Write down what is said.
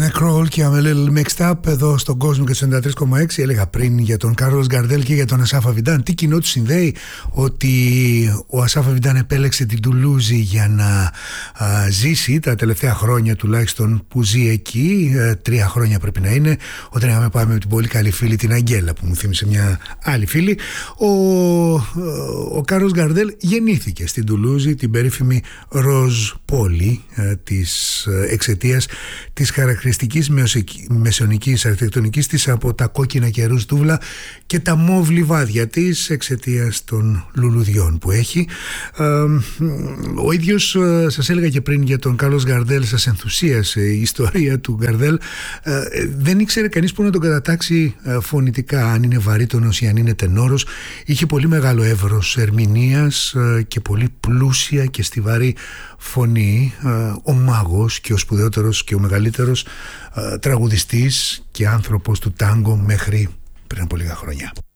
Crawl και I'm a little mixed up εδώ στον κόσμο και στο 93,6. Έλεγα πριν για τον Κάρλος Γκαρντέλ και για τον Ασάφ Αβιντάν. Τι κοινό του συνδέει? Ότι ο Ασάφ Αβιντάν επέλεξε την Τουλούζη για να ζήσει τα τελευταία χρόνια τουλάχιστον που ζει εκεί. 3 χρόνια πρέπει να είναι. Όταν είχαμε πάει με την πολύ καλή φίλη την Αγγέλα, που μου θύμισε μια άλλη φίλη. Ο Κάρλος Γκαρντέλ γεννήθηκε στην Τουλούζη, την περίφημη Ροζ Πόλη, εξαιτίας της χαρακτηριστικής μεσαιωνικής αρχιτεκτονικής της, από τα κόκκινα και ρούζ τούβλα και τα μοβ λιβάδια της, εξαιτίας των λουλουδιών που έχει. Ο ίδιος, σας έλεγα και πριν για τον Κάρλος Γκαρντέλ, σας ενθουσίασε η ιστορία του Γκαρντέλ. Δεν ήξερε κανείς που να τον κατατάξει φωνητικά, αν είναι βαρύτονος ή αν είναι τενόρος. Είχε πολύ μεγάλο εύρος ερμηνείας και πολύ πλούσια και στιβαρή φωνή. Ο μάγος και ο σπουδαιότερος και ο μεγαλύτερος τραγουδιστής και άνθρωπος του τάγκο μέχρι πριν από λίγα χρόνια.